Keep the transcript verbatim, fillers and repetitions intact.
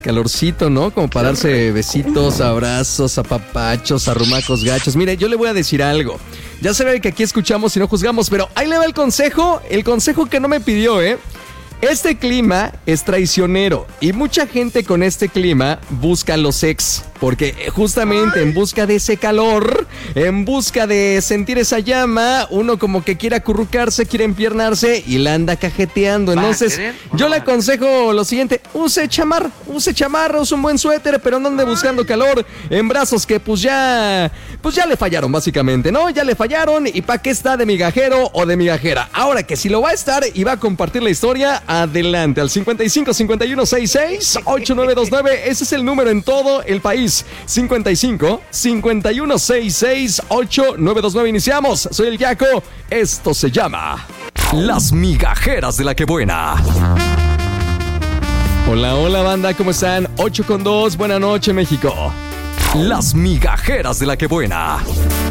calorcito, ¿no? Como para darse besitos, abrazos, apapachos, arrumacos gachos. Mire, yo le voy a decir algo. Ya sabe que aquí escuchamos y no juzgamos, pero ahí le va el consejo, el consejo que no me pidió, ¿eh? Este clima es traicionero y mucha gente con este clima busca los ex. Porque justamente en busca de ese calor, en busca de sentir esa llama, uno como que quiere acurrucarse, quiere empiernarse y la anda cajeteando. Entonces, yo le aconsejo lo siguiente: use chamar, use chamarra, use un buen suéter, pero no ande buscando calor en brazos que pues ya, pues ya le fallaron básicamente, ¿no? Ya le fallaron y ¿para qué está de migajero o de migajera? Ahora que si lo va a estar y va a compartir la historia, adelante al cincuenta y cinco cincuenta y uno sesenta y seis ocho nueve dos nueve. Ese es el número en todo el país. cincuenta y cinco cincuenta y uno sesenta y seis ocho nueve dos nueve. Iniciamos. Soy el Yaco. Esto se llama Las Migajeras de la Que Buena. Hola, hola banda, ¿cómo están? ocho con dos, buena noche México. Las Migajeras de la Que Buena.